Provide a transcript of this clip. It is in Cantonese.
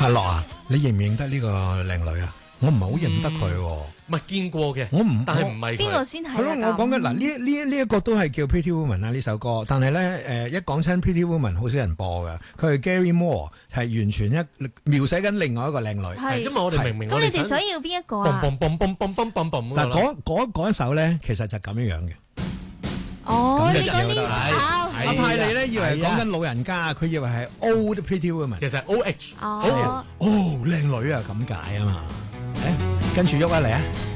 阿樂啊，你認唔認得呢個靚女啊？我唔係好認得佢喎。 唔係見過嘅， 我唔， 但係唔係邊個先係？ 係咯，我講緊嗱呢一個都係叫 Pretty Woman 啦呢首歌，但係咧一講親 Pretty Woman 好少人播㗎，佢係 Gary Moore 係完全描寫緊另外一個靚女。 係， 因為我哋明明咁你哋想要邊一個啊？ 嗱嗰一首咧，其實就咁樣嘅。 哦，你講呢阿首派利咧以為係講緊老人家，佢以為係 Old Pretty Woman。 其實係 OH。 哦， 靚女啊咁解啊嘛。跟住喐啊嚟啊！